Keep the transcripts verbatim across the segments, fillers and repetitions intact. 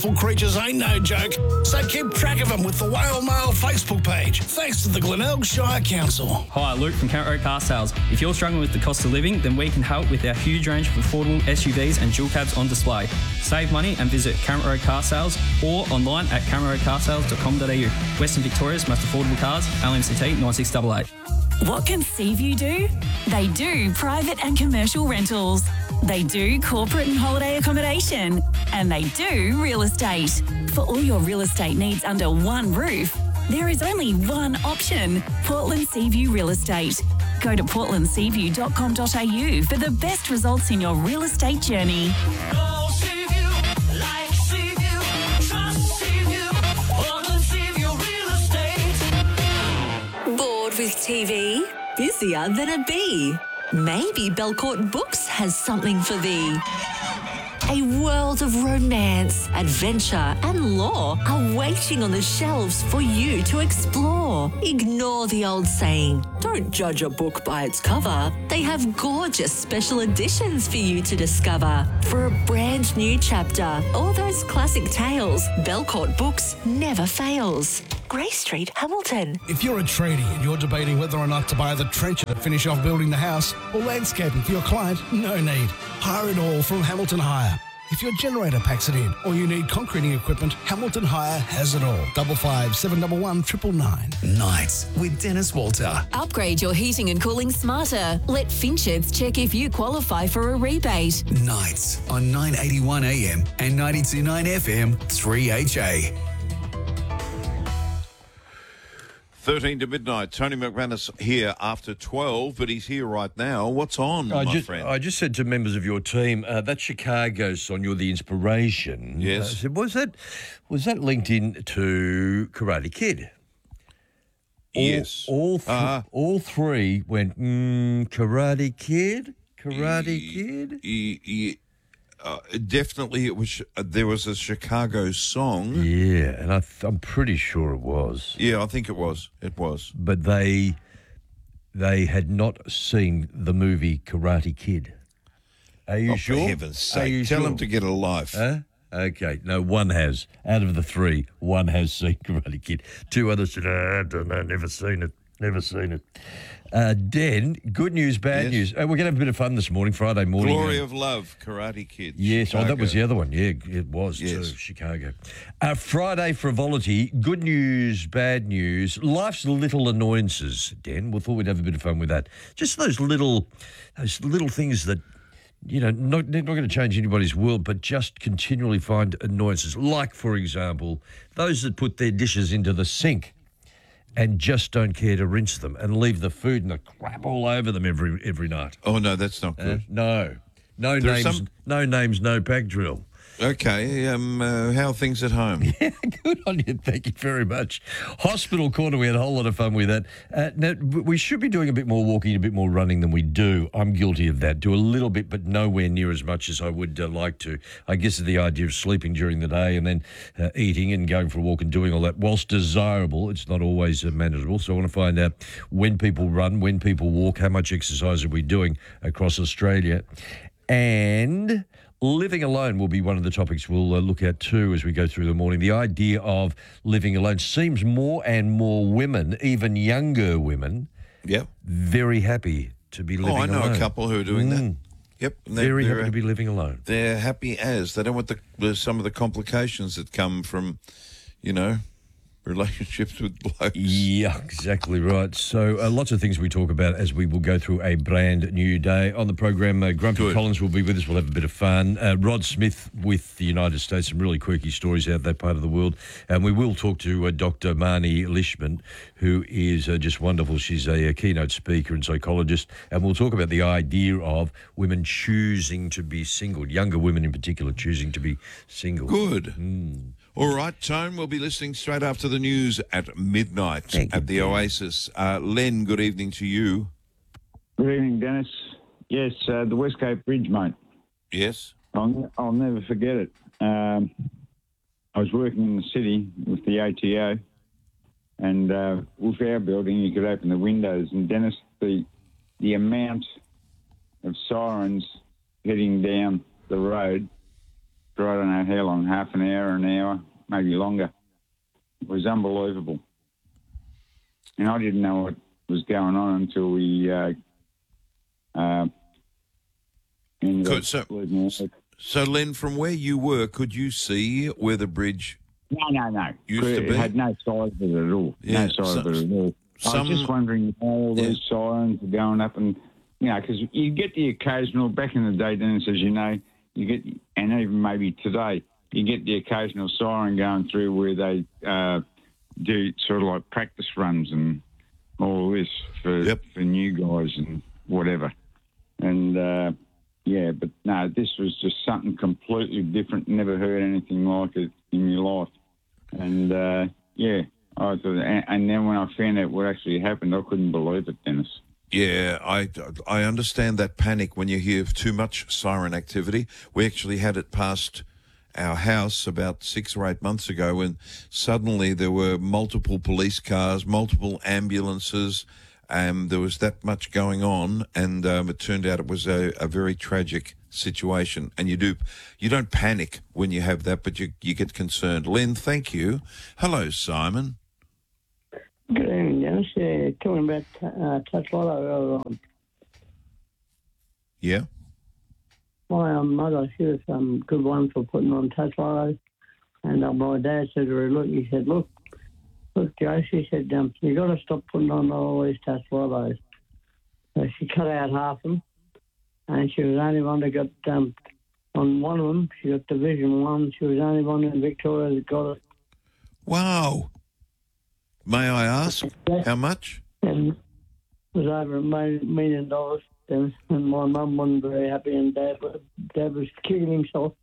creatures ain't no joke, so keep track of them with the Whale Mail Facebook page, thanks to the Glenelg Shire Council. Hi, Luke from Camp Road Car Sales. If you're struggling with the cost of living, then we can help with our huge range of affordable S U Vs and dual cabs on display. Save money and visit Camp Road Car Sales or online at camp road car sales dot com dot a u. Western Victoria's most affordable cars, L M C T nine six eight eight. What can Seaview do? They do private and commercial rentals. They do corporate and holiday accommodation. And they do real estate. For all your real estate needs under one roof, there is only one option, Portland Seaview Real Estate. Go to portland seaview dot com dot a u for the best results in your real estate journey. Oh, Seaview, like Seaview, trust Seaview, Portland Seaview Real Estate. Bored with T V? Busier than a bee? Maybe Belcourt Books has something for thee. A world of romance, adventure and lore are waiting on the shelves for you to explore. Ignore the old saying, don't judge a book by its cover. They have gorgeous special editions for you to discover. For a brand new chapter, all those classic tales, Belcourt Books never fails. Grey Street, Hamilton. If you're a tradie and you're debating whether or not to buy the trencher to finish off building the house or landscaping for your client, no need. Hire it all from Hamilton Hire. If your generator packs it in or you need concreting equipment, Hamilton Hire has it all. Double five seven double one triple nine. Nights with Dennis Walter. Upgrade your heating and cooling smarter. Let Finchets check if you qualify for a rebate. Nights on nine eighty-one A M and ninety-two point nine F M three H A. thirteen to midnight. Tony McManus here after twelve, but he's here right now. What's on, I my just, friend? I just said to members of your team, uh, that Chicago song, You're the Inspiration. Yes. Uh, I said, was that, was that linked in to Karate Kid? All, Yes. All, th- Uh-huh. all three went, mm, Karate Kid? Karate Kid? E- e- uh, definitely, it was. Uh, there was a Chicago song. Yeah, and I th- I'm pretty sure it was. Yeah, I think it was. It was. But they they had not seen the movie Karate Kid. Are you Oh, sure? for heaven's Are you sake! Tell sure? him to get a life. Huh? Okay, no, one has. Out of the three, one has seen Karate Kid. Two others said, oh, I don't know, never seen it, never seen it. Uh, Den, good news, bad Yes. news. Uh, we're going to have a bit of fun this morning, Friday morning. Glory Uh, of Love, Karate Kid. Yes, oh, that Chicago. was the other one. Yeah, it was too, Yes. Chicago. Uh, Friday frivolity, good news, bad news, life's little annoyances, Den. We thought we'd have a bit of fun with that. Just those little, those little things that, you know, not, they're not going to change anybody's world, but just continually find annoyances. Like, for example, those that put their dishes into the sink and just don't care to rinse them and leave the food and the crap all over them every every night. Oh no, that's not Uh, good. no. No There are names, some- no names, no pack drill. Okay, um, uh, how are things at home? Yeah, good on you. Thank you very much. Hospital Corner, we had a whole lot of fun with that. Uh, now, we should be doing a bit more walking, a bit more running than we do. I'm guilty of that. Do a little bit, but nowhere near as much as I would uh, like to. I guess the idea of sleeping during the day and then uh, eating and going for a walk and doing all that, whilst desirable, it's not always uh, manageable. So I want to find out when people run, when people walk, how much exercise are we doing across Australia. And living alone will be one of the topics we'll uh, look at too as we go through the morning. The idea of living alone seems more and more women, even younger women, Yep. very happy to be living Oh, I know alone. a couple who are doing that. Mm. Yep. and they're- Very they're, happy to be living alone. They're happy as. They don't want the, the some of the complications that come from, you know, relationships with blokes. Yeah, exactly right. So uh, lots of things we talk about as we will go through a brand new day. On the program, uh, Grumpy Good. Collins will be with us. We'll have a bit of fun. Uh, Rod Smith with the United States, some really quirky stories out of that part of the world. And we will talk to uh, Doctor Marnie Lishman, who is uh, just wonderful. She's a, a keynote speaker and psychologist. And we'll talk about the idea of women choosing to be single, younger women in particular choosing to be single. Good. Mm. All right, Tone, we'll be listening straight after the news at midnight Thank you, at the Ken. Oasis. Uh, Len, good evening to you. Good evening, Dennis. Yes, uh, the Westgate Bridge, mate. Yes? I'll, I'll never forget it. Um, I was working in the city with the A T O, and uh, with our building, you could open the windows, and Dennis, the the amount of sirens heading down the road for I don't know how long, half an hour, an hour, maybe longer. It was unbelievable. And I didn't know what was going on until we uh, uh, ended Could, up so, losing it. so, Len, from where you were, could you see where the bridge No, no, no. used to it be? had no size of it at all. Yeah, no size some- of it at all. I some- was just wondering how all Yeah. these sirens are going up and, you know, because you get the occasional, back in the day, Dennis, as you know, you get, and even maybe today, you get the occasional siren going through where they uh, do sort of like practice runs and all this for, Yep. for new guys and whatever. And, uh, yeah, but no, this was just something completely different. Never heard anything like it in your life. And, uh, yeah, I thought, and, and then when I found out what actually happened, I couldn't believe it, Dennis. Yeah, I, I understand that panic when you hear too much siren activity. We actually had it past our house about six or eight months ago, and suddenly there were multiple police cars, multiple ambulances, and there was that much going on, and um, it turned out it was a, a very tragic situation. And you do, you don't panic when you have that, but you, you get concerned. Len, thank you. Hello, Simon. Good evening, Dennis. Yeah, talking about uh, touch lotto earlier on. Yeah? My um, mother, she was a um, good one for putting on touch lotto. And uh, my dad said to her, look, he said, look, look, Joe, she said, um, you got to stop putting on all these touch lottos. So she cut out half of them, and she was the only one that got, um, on one of them, she got Division One. She was the only one in Victoria that got it. Wow. May I ask how much? And it was over a million, million dollars. And my mum wasn't very happy, and Dad, Dad was kicking himself.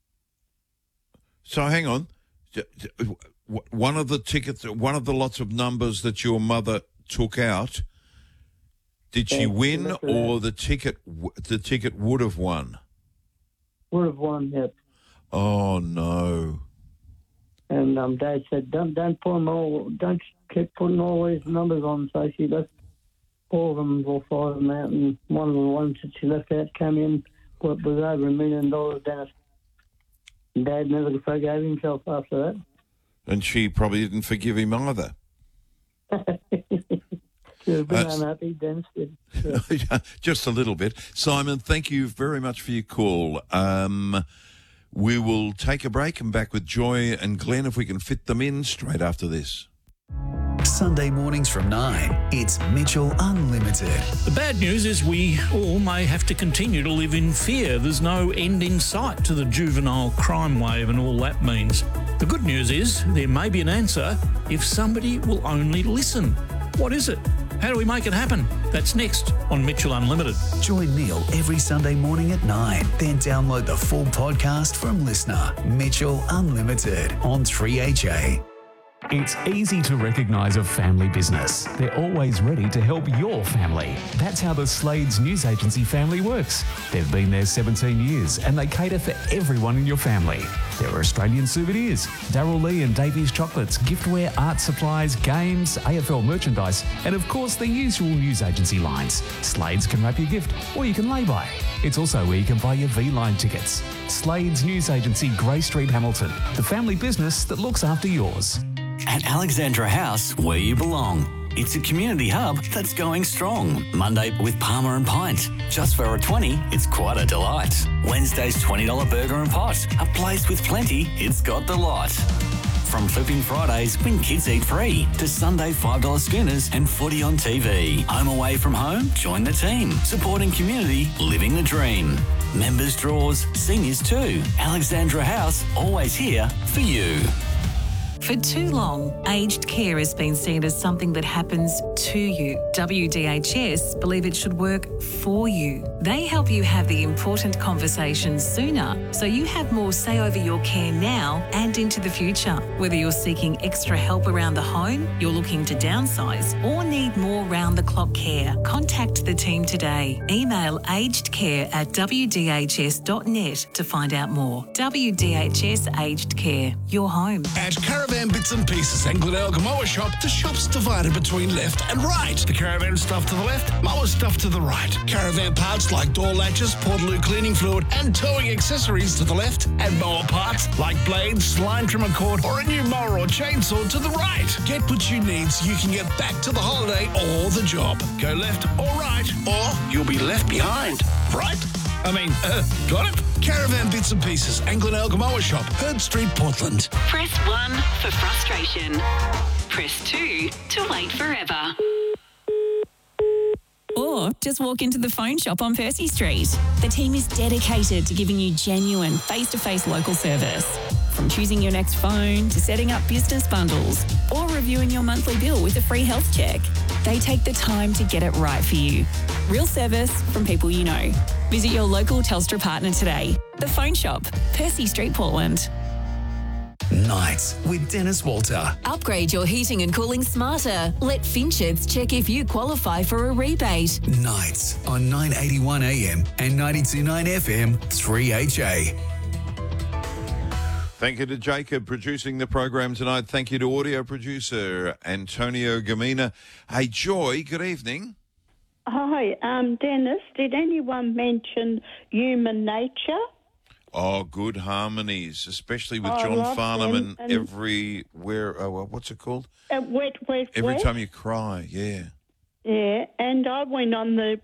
So hang on. One of the tickets, one of the lots of numbers that your mother took out, did she Yeah, win, that's or right. the ticket the ticket would have won? Would have won, yep. Oh no! And um, Dad said, "Don't don't put them all. Don't keep putting all these numbers on." So she left four of them or five of them out, and one of the ones that she left out came in was over a million dollars, Dennis. And Dad never forgave himself after that. And she probably didn't forgive him either. She was a bit That's- unhappy, Dennis. Yeah. Just a little bit. Simon, thank you very much for your call. Um, we will take a break and back with Joy and Glenn if we can fit them in straight after this. Sunday mornings from nine, it's Mitchell Unlimited. The bad news is we all may have to continue to live in fear. There's no end in sight to the juvenile crime wave and all that means. The good news is there may be an answer if somebody will only listen. What is it? How do we make it happen? That's next on Mitchell Unlimited. Join Neil every Sunday morning at nine. Then download the full podcast from Listener. Mitchell Unlimited on three H A. It's easy to recognise a family business. They're always ready to help your family. That's how the Slades News Agency family works. They've been there seventeen years and they cater for everyone in your family. There are Australian souvenirs, Darryl Lee and Davies chocolates, giftware, art supplies, games, A F L merchandise, and of course the usual news agency lines. Slades can wrap your gift or you can lay by. It's also where you can buy your V-Line tickets. Slades News Agency, Grey Street, Hamilton. The family business that looks after yours. At Alexandra House, where you belong. It's a community hub that's going strong. Monday with Palmer and Pint. Just for a twenty, it's quite a delight. Wednesday's twenty dollars burger and pot. A place with plenty, it's got the lot. From Flipping Fridays when kids eat free to Sunday five dollars schooners and footy on T V. Home away from home? Join the team. Supporting community, living the dream. Members draws, seniors too. Alexandra House, always here for you. For too long, aged care has been seen as something that happens to you. W D H S believe it should work for you. They help you have the important conversations sooner, so you have more say over your care now and into the future. Whether you're seeking extra help around the home, you're looking to downsize, or need more round-the-clock care, contact the team today. Email agedcare at w d h s dot net to find out more. W D H S Aged Care, your home. At Caravan Caravan Bits and Pieces and Glenelg Mower Shop, the shop's divided between left and right. The caravan stuff to the left, mower stuff to the right. Caravan parts like door latches, Portaloo cleaning fluid and towing accessories to the left, and mower parts like blades, line trimmer cord or a new mower or chainsaw to the right. Get what you need so you can get back to the holiday or the job. Go left or right, or you'll be left behind. Right? I mean, uh, got it? Caravan Bits and Pieces and Glenelg Mower Shop, Herd Street, Portland. Press one for frustration. Press two to wait forever. Or just walk into the phone shop on Percy Street. The team is dedicated to giving you genuine face-to-face local service. From choosing your next phone to setting up business bundles or reviewing your monthly bill with a free health check, they take the time to get it right for you. Real service from people you know. Visit your local Telstra partner today. The Phone Shop, Percy Street, Portland. Nights with Dennis Walter. Upgrade your heating and cooling smarter. Let Fincheds check if you qualify for a rebate. Nights on nine eighty-one A M and ninety-two point nine F M, three H A. Thank you to Jacob producing the program tonight. Thank you to audio producer Antonio Gamina. Hey, Joy, good evening. Hi, um, Dennis, did anyone mention human nature? Oh, Good Harmonies, especially with I John love Farnham them, and, and- everywhere. Oh, well, what's it called? Uh, wet, wet, Every wet. time you cry, yeah. Yeah, and I went on the